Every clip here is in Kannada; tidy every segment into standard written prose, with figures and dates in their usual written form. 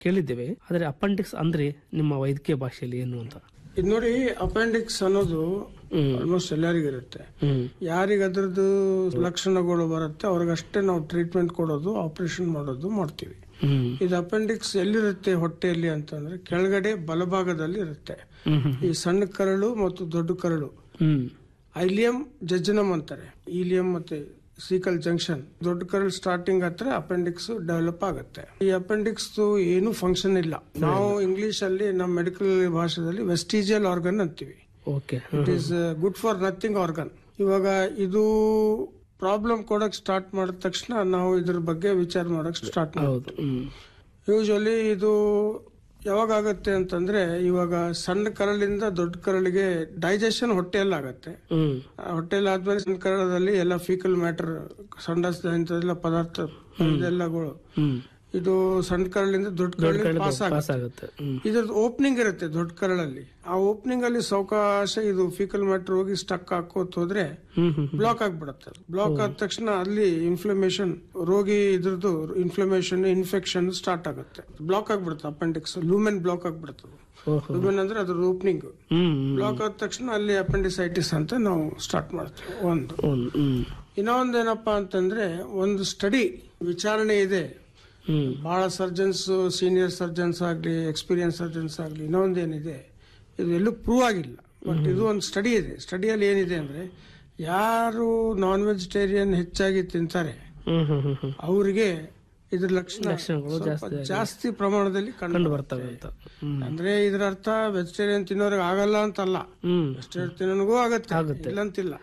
ಕೇಳಿದ್ದೇವೆ. ಆದರೆ ಅಪೆಂಡಿಕ್ಸ್ ಅಂದ್ರೆ ನಿಮ್ಮ ವೈದ್ಯಕೀಯ ಭಾಷೆಯಲ್ಲಿ ಏನು ಅಂತ? ಇದು ನೋಡಿ, ಅಪೆಂಡಿಕ್ಸ್ ಅನ್ನೋದು ಆಲ್ಮೋಸ್ಟ್ ಎಲ್ಲರಿಗೂ ಇರುತ್ತೆ. ಯಾರಿಗೆ ಅದ್ರದ್ದು ಲಕ್ಷಣಗಳು ಬರುತ್ತೆ ಅವ್ರಿಗಷ್ಟೇ ನಾವು ಟ್ರೀಟ್ಮೆಂಟ್ ಕೊಡೋದು, ಆಪರೇಷನ್ ಮಾಡೋದು ಮಾಡ್ತೀವಿ. ಇದು ಅಪೆಂಡಿಕ್ಸ್ ಎಲ್ಲಿರುತ್ತೆ ಹೊಟ್ಟೆಯಲ್ಲಿ ಅಂತಂದ್ರೆ ಕೆಳಗಡೆ ಬಲಭಾಗದಲ್ಲಿ ಇರುತ್ತೆ. ಈ ಸಣ್ಣ ಕರಳು ಮತ್ತು ದೊಡ್ಡ ಕರಳು, ಐಲಿಯಂ ಜಜ್ಜನಂ ಅಂತಾರೆ. ಈಲಿಯಂ ಮತ್ತೆ ಸೀಕಲ್ ಜಂಕ್ಷನ್, ದೊಡ್ಡ ಕರಳು ಸ್ಟಾರ್ಟಿಂಗ್ ಹತ್ರ ಅಪೆಂಡಿಕ್ಸ್ ಡೆವಲಪ್ ಆಗುತ್ತೆ. ಈ ಅಪೆಂಡಿಕ್ಸ್ ಏನು ಫಂಕ್ಷನ್ ಇಲ್ಲ. ನಾವು ಇಂಗ್ಲಿಷ್ ಅಲ್ಲಿ ನಮ್ಮ ಮೆಡಿಕಲ್ ಭಾಷೆಯಲ್ಲಿ ವೆಸ್ಟಿಜಿಯಲ್ ಆರ್ಗನ್ ಅಂತೀವಿ. It is good for nothing organ. ಇವಾಗ ಇದು ಪ್ರಾಬ್ಲಮ್ ಕೊಡಕ್ ಸ್ಟಾರ್ಟ್ ಮಾಡಿದ ತಕ್ಷಣ ನಾವು ಇದ್ರ ಬಗ್ಗೆ ವಿಚಾರ ಮಾಡಕ್ ಸ್ಟಾರ್ಟ್ ಮಾಡ್ತೀವಿ. ಯೂಶಲಿ ಇದು ಯಾವಾಗ ಆಗತ್ತೆ ಅಂತಂದ್ರೆ, ಇವಾಗ ಸಣ್ಣ ಕರಳಿಂದ ದೊಡ್ಡ ಕರಳಿಗೆ ಡೈಜೆಷನ್ ಹೊಟ್ಟೆಯಲ್ಲಿ ಆಗತ್ತೆ. ಹೊಟ್ಟೆಯಲ್ಲಿ ಆದ್ಮೇಲೆ ಸಣ್ಣ ಕರಳದಲ್ಲಿ ಎಲ್ಲ ಫೀಕಲ್ ಮ್ಯಾಟರ್, ಸಂಡಾಸ ಇಂಥದೆಲ್ಲ ಪದಾರ್ಥ ಇದೆಲ್ಲಗಳು ಇದು ಸಣ್ಣ ಕರಳಿಂದ ದೊಡ್ಡ ಕರಳಿಗೆ ಪಾಸ್ ಆಗುತ್ತೆ. ಇದ್ರದ್ದು ಓಪನಿಂಗ್ ಇರುತ್ತೆ ದೊಡ್ಡ ಕರಳಲ್ಲಿ. ಆ ಓಪನಿಂಗ್ ಅಲ್ಲಿ ಸಾವಕಾಶ ಇದು ಫೀಕಲ್ ಮ್ಯಾಟರ್ ಹೋಗಿ ಸ್ಟಕ್ ಹಾಕೋತ್ ಹೋದ್ರೆ ಬ್ಲಾಕ್ ಆಗ್ಬಿಡುತ್ತೆ. ಬ್ಲಾಕ್ ಆದ ತಕ್ಷಣ ಅಲ್ಲಿ ಇನ್ಫ್ಲಮೇಷನ್, ರೋಗಿ ಇದ್ರದ್ದು ಇನ್ಫ್ಲಮೇಷನ್, ಇನ್ಫೆಕ್ಷನ್ ಸ್ಟಾರ್ಟ್ ಆಗುತ್ತೆ. ಬ್ಲಾಕ್ ಆಗ್ಬಿಡುತ್ತೆ ಅಪೆಂಡಿಕ್ಸ್, ಲೂಮೆನ್ ಬ್ಲಾಕ್ ಆಗ್ಬಿಡುತ್ತೆ. ಲೂಮೆನ್ ಅಂದ್ರೆ ಅದ್ರ ಓಪನಿಂಗ್ ಬ್ಲಾಕ್ ಆದ ತಕ್ಷಣ ಅಲ್ಲಿ ಅಪೆಂಡಿಸೈಟಿಸ್ ಅಂತ ನಾವು ಸ್ಟಾರ್ಟ್ ಮಾಡ್ತೀವಿ. ಇನ್ನೊಂದೇನಪ್ಪಾ ಅಂತಂದ್ರೆ, ಒಂದು ಸ್ಟಡಿ ವಿಚಾರಣೆ ಇದೆ. ಬಹಳ ಸರ್ಜನ್ಸ್, ಸೀನಿಯರ್ ಸರ್ಜನ್ಸ್ ಆಗ್ಲಿ, ಎಕ್ಸ್ಪೀರಿಯನ್ಸ್ ಸರ್ಜನ್ಸ್ ಆಗ್ಲಿ, ಇನ್ನೊಂದೇನಿದೆ, ಇದು ಎಲ್ಲೂ ಪ್ರೂವ್ ಆಗಿಲ್ಲ. ಬಟ್ ಇದು ಒಂದು ಸ್ಟಡಿ ಇದೆ. ಸ್ಟಡಿಯಲ್ಲಿ ಏನಿದೆ ಅಂದ್ರೆ, ಯಾರು ನಾನ್ ವೆಜಿಟೇರಿಯನ್ ಹೆಚ್ಚಾಗಿ ತಿಂತಾರೆ ಅವರಿಗೆ ಇದ್ರ ಲಕ್ಷಣಗಳು ಜಾಸ್ತಿ ಪ್ರಮಾಣದಲ್ಲಿ ಕಂಡು ಬರ್ತವೆ ಅಂತ. ಅಂದ್ರೆ ಇದ್ರ ಅರ್ಥ ವೆಜಿಟೇರಿಯನ್ ತಿನ್ನೋರಿಗೆ ಆಗಲ್ಲ ಅಂತಲ್ಲ, ವೆಜಿಟೇರಿಯನ್ ತಿನ್ನೋನಿಗೂ ಆಗತ್ತೆ, ಇಲ್ಲ ಅಂತಿಲ್ಲ.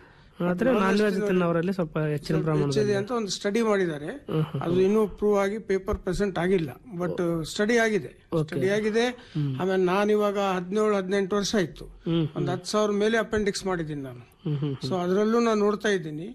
ಸ್ವಲ್ಪ ಹೆಚ್ಚಿನ ಪ್ರಮಾಣದಲ್ಲಿ ಅಂತ ಒಂದು ಸ್ಟಡಿ ಮಾಡಿದ್ದಾರೆ. ಅದು ಇನ್ನೂ ಪ್ರೂವ್ ಆಗಿ ಪೇಪರ್ ಪ್ರೆಸೆಂಟ್ ಆಗಿಲ್ಲ, ಬಟ್ ಸ್ಟಡಿ ಆಗಿದೆ. ಆಮೇಲೆ ನಾನು ಇವಾಗ 17-18 ವರ್ಷ ಆಯ್ತು. ಒಂದ್ 10,000 ಮೇಲೆ ಅಪೆಂಡಿಕ್ಸ್ ಮಾಡಿದ್ದೀನಿ ನಾನು. ಸೊ ಅದರಲ್ಲೂ ನಾನು ನೋಡ್ತಾ ಇದ್ದೀನಿ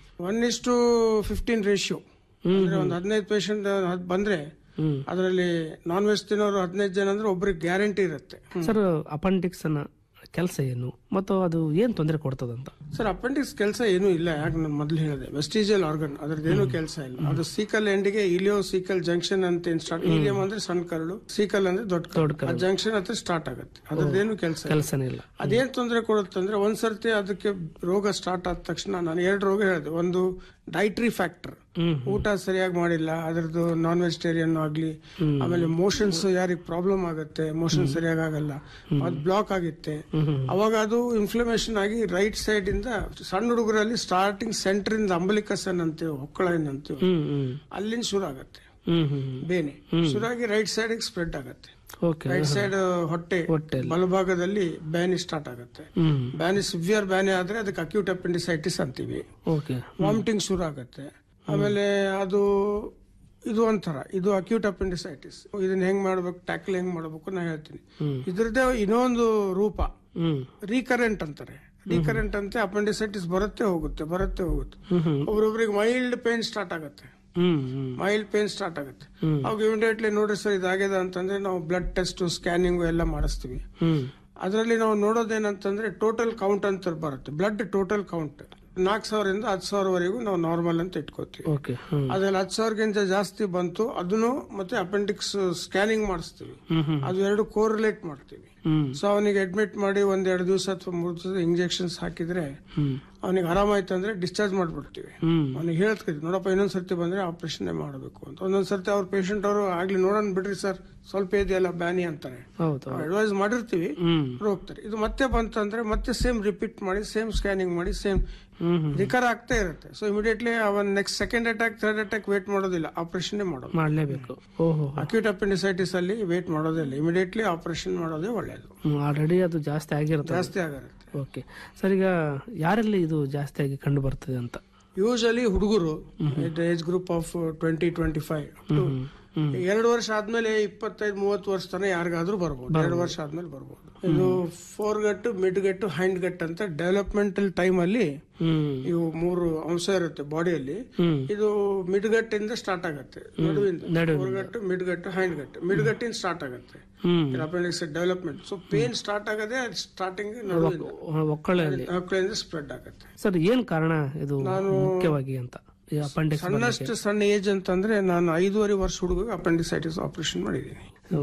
1:15 ರೇಷಿಯೋ. ಅಂದ್ರೆ ಒಂದು 15 ಪೇಷಂಟ್ ಬಂದ್ರೆ ಅದರಲ್ಲಿ ನಾನ್ ವೆಜ್ ತಿನ್ನೋರು 15 ಜನ ಅಂದ್ರೆ ಒಬ್ರಿಗೆ ಗ್ಯಾರಂಟಿ ಇರುತ್ತೆ. ಸರ್, ಅಪೆಂಡಿಕ್ಸ್ ಅನ್ನ ಕೆಲಸ ಏನು ಮತ್ತು ಅದು ಏನ್ ತೊಂದರೆ ಕೊಡ್ತದಂತ? ಸರ್, ಅಪೆಂಡಿಕ್ಸ್ ಕೆಲಸ ಏನೂ ಇಲ್ಲ. ಯಾಕೆ ನಾನು ಮೊದಲು ಹೇಳಿದೆ, ವೆಸ್ಟಿಜಿಯಲ್ ಆರ್ಗನ್, ಅದ್ರದ್ದೇನು ಕೆಲಸ ಇಲ್ಲ. ಅದು ಸೀಕಲ್ ಎಂಡಿಗೆ ಇಲಿಯೋ ಸೀಕಲ್ ಜಂಕ್ಷನ್ ಅಂತ ಏನ್ ಸ್ಟಾರ್ಟ್, ಇಲಿಯಂ ಅಂದ್ರೆ ಸಣ್ಣ ಕರಳು, ಸೀಕಲ್ ಅಂದ್ರೆ ದೊಡ್ಡ ಕರಳು, ಜಂಕ್ಷನ್ ಹತ್ರ ಸ್ಟಾರ್ಟ್ ಆಗುತ್ತೆ. ಅದ್ರದ್ದೇನು ಕೆಲಸನೇ ಇಲ್ಲ. ಅದೇನ್ ತೊಂದರೆ ಕೊಡುತ್ತೆ ಅಂದ್ರೆ, ಒಂದ್ಸರ್ತಿ ಅದಕ್ಕೆ ರೋಗ ಸ್ಟಾರ್ಟ್ ಆದ ತಕ್ಷಣ ನಾನು 2 ರೋಗ ಹೇಳಿದೆ. ಒಂದು ಡೈಟ್ರಿ ಫ್ಯಾಕ್ಟರ್, ಊಟ ಸರಿಯಾಗಿ ಮಾಡಿಲ್ಲ ಅದ್ರದ್ದು, ನಾನ್ ವೆಜಿಟೇರಿಯನ್ ಆಗ್ಲಿ. ಆಮೇಲೆ ಮೋಷನ್ಸ್, ಯಾರಿಗೆ ಪ್ರಾಬ್ಲಮ್ ಆಗುತ್ತೆ, ಮೋಷನ್ ಸರಿಯಾಗಿ ಆಗಲ್ಲ, ಅದು ಬ್ಲಾಕ್ ಆಗುತ್ತೆ. ಅವಾಗ ಅದು ಇನ್ಫ್ಲಮೇಷನ್ ಆಗಿ ರೈಟ್ ಸೈಡ್ ಇಂದ, ಸಣ್ಣ ಹುಡುಗರಲ್ಲಿ ಸ್ಟಾರ್ಟಿಂಗ್ ಸೆಂಟರ್ ಇಂದ ಅಂಬಲಿಕಸ್ ಅಂತೀವಿ, ಹೊಕ್ಕಳ ಅಂತೀವಿ, ಅಲ್ಲಿಂದ ಶುರು ಆಗತ್ತೆ ಬೇನೆ. ಶುರುವಾಗಿ ರೈಟ್ ಸೈಡ್ ಸ್ಪ್ರೆಡ್ ಆಗತ್ತೆ. ರೈಟ್ ಸೈಡ್ ಹೊಟ್ಟೆ ಬಲಭಾಗದಲ್ಲಿ ಬ್ಯಾನಿ ಸ್ಟಾರ್ಟ್ ಆಗುತ್ತೆ. ಬ್ಯಾನಿ ಸಿವಿಯರ್ ಬ್ಯಾನಿ ಆದ್ರೆ ಅದಕ್ಕೆ ಅಕ್ಯೂಟ್ ಅಪೆಂಡಿಸೈಟಿಸ್ ಅಂತೀವಿ. ವಾಮಿಟಿಂಗ್ ಶುರು ಆಗತ್ತೆ. ಆಮೇಲೆ ಇದು ಒಂಥರ, ಇದು ಅಕ್ಯೂಟ್ ಅಪೆಂಡಿಸೈಟಿಸ್. ಇದನ್ನ ಹೆಂಗ್ ಮಾಡ್ಬೇಕು, ಟ್ಯಾಕಲ್ ಹೆಂಗ್ ಮಾಡ್ಬೇಕು ನಾ ಹೇಳ್ತೀನಿ. ಇದ್ರದ್ದೇ ಇನ್ನೊಂದು ರೂಪ ರೀಕರೆಂಟ್ ಅಂತಾರೆ. ರೀಕರೆಂಟ್ ಅಂತ ಅಪೆಂಡಿಸೈಟಿಸ್ ಬರುತ್ತೆ ಹೋಗುತ್ತೆ. ಒಬ್ರೊಬ್ರಿಗೆ ಮೈಲ್ಡ್ ಪೇನ್ ಸ್ಟಾರ್ಟ್ ಆಗುತ್ತೆ. ಅವಾಗ ಇಮಿಡಿಯೇಟ್ಲಿ ನೋಡ್ರಿ ಸರ್ ಇದಾಗ್ಯದ ಅಂತಂದ್ರೆ ನಾವು ಬ್ಲಡ್ ಟೆಸ್ಟ್, ಸ್ಕ್ಯಾನಿಂಗ್ ಎಲ್ಲ ಮಾಡಿಸ್ತೀವಿ. ಅದರಲ್ಲಿ ನಾವು ನೋಡೋದೇನಂತಂದ್ರೆ ಟೋಟಲ್ ಕೌಂಟ್ ಅಂತ ಬರುತ್ತೆ. ಬ್ಲಡ್ ಟೋಟಲ್ ಕೌಂಟ್ 4,000 ಇಂದ 10,000 ವರೆಗೂ ನಾವು ನಾರ್ಮಲ್ ಅಂತ ಇಟ್ಕೋತೀವಿ. ಅದ್ರಲ್ಲಿ 10,000ಗಿಂತ ಜಾಸ್ತಿ ಬಂತು ಅದನ್ನು ಮತ್ತೆ ಅಪೆಂಡಿಕ್ಸ್ ಸ್ಕ್ಯಾನಿಂಗ್ ಮಾಡಿಸ್ತೀವಿ. ಅದು 2 ಕೋರಿಲೇಟ್ ಮಾಡ್ತೀವಿ. ಸೊ ಅವನಿಗೆ ಅಡ್ಮಿಟ್ ಮಾಡಿ 1-2 ದಿವಸ ಅಥವಾ 3 ದಿವಸ ಇಂಜೆಕ್ಷನ್ಸ್ ಹಾಕಿದ್ರೆ ಅವನಿಗೆ ಆರಾಮಾಯ್ತು ಅಂದ್ರೆ ಡಿಸ್ಚಾರ್ಜ್ ಮಾಡ್ಬಿಡ್ತೀವಿ. ಅವ್ನಿಗೆ ಹೇಳ್ತೀವಿ, ನೋಡಪ್ಪ ಇನ್ನೊಂದ್ಸರ್ತಿ ಬಂದ್ರೆ ಆಪರೇಷನ್ ಮಾಡಬೇಕು ಅಂತ. ಒಂದೊಂದ್ಸರ್ತಿ ಅವ್ರ ಪೇಷಂಟ್ ಅವರು ಆಗ್ಲಿ ನೋಡೋಣ ಬಿಡ್ರಿ ಸರ್, ಸ್ವಲ್ಪ ಇದೆಯಲ್ಲ ಬ್ಯಾನಿ ಅಂತಾರೆ, ಅಡ್ವೈಸ್ ಮಾಡಿರ್ತೀವಿ, ಹೋಗ್ತಾರೆ. ಇದು ಮತ್ತೆ ಬಂತಂದ್ರೆ ಮತ್ತೆ ಸೇಮ್ ರಿಪೀಟ್ ಮಾಡಿ, ಸೇಮ್ ಸ್ಕ್ಯಾನಿಂಗ್ ಮಾಡಿ, ಸೇಮ್ ರಿಕರ್ ಆಗ್ತಾ ಇರುತ್ತೆ. ಸೊ ಇಮಿಡಿಯೇಟ್ಲಿ ಅವನ್ next second attack, third attack wait ಮಾಡೋದಿಲ್ಲ, ಆಪರೇಷನ್ ಮಾಡಲೇಬೇಕು. ಅಕ್ಯೂಟ್ ಅಪೆಂಡಿಸೈಟಿಸ್ ಅಲ್ಲಿ ವೇಟ್ ಮಾಡೋದಿಲ್ಲ, ಇಮಿಡಿಯೇಟ್ಲಿ ಆಪರೇಷನ್ ಮಾಡೋದೇ ಒಳ್ಳೇದು. ಆಲ್ರೆಡಿ ಅದು ಜಾಸ್ತಿ ಆಗಿರುತ್ತೆ. ಓಕೆ ಸರ್, ಈಗ ಯಾರಲ್ಲಿ ಇದು ಜಾಸ್ತಿ ಆಗಿ ಕಂಡು ಬರ್ತದೆ ಅಂತ? ಯೂಶಲಿ ಹುಡುಗರು ಏಜ್ ಗ್ರೂಪ್ ಆಫ್ 20-25 2 ವರ್ಷ ಆದ್ಮೇಲೆ 25-30 ವರ್ಷ ತನಕ ಯಾರಿಗಾದ್ರೂ ಬರ್ಬೋದು. 2 ವರ್ಷ ಆದ್ಮೇಲೆ ಬರ್ಬೋದು. ಇದು ಫೋರ್ಗಟ್, ಮಿಡ್ಗಟ್, ಹೈಂಡ್ ಗಟ್ ಅಂತ ಡೆವಲಪ್ಮೆಂಟಲ್ ಟೈಮ್ ಅಲ್ಲಿ ಇವು 3 ಅಂಶ ಇರುತ್ತೆ ಬಾಡಿಯಲ್ಲಿ. ಇದು ಮಿಡ್ಗಟ್ ಇಂದ ಸ್ಟಾರ್ಟ್ ಆಗುತ್ತೆ, ನಡುವಿಂದ ಫೋರ್ಗಟ್, ಮಿಡ್ಗಟ್, ಹೈಂಡ್ ಗಟ್. ಮಿಡ್ಗಟ್ ಇಂದ ಸ್ಟಾರ್ಟ್ ಆಗುತ್ತೆ appendix development. So pain start ಆಗದೆ ಸ್ಟಾರ್ಟಿಂಗ್ ಒಕ್ಕಳಿಂದ ಸ್ಪ್ರೆಡ್ ಆಗುತ್ತೆ. ಸರ್, ಏನ್ ಕಾರಣ ಇದು ಮುಖ್ಯವಾಗಿ ಅಂತ? ಅಪೆಂಡಿಕ್ಸ್ ಸಣ್ಣ ಏಜ್ ಅಂತಂದ್ರೆ ನಾನು 5.5 ವರ್ಷ ಹುಡುಗ ಅಪೆಂಡಿಸೈಟಿಸ್ ಆಪರೇಷನ್ ಮಾಡಿದ್ದೀನಿ.